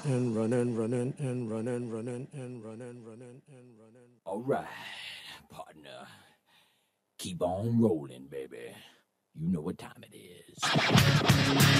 and running, running and running, running and running, running and running. All right, partner. Keep on rolling, baby. You know what time it is.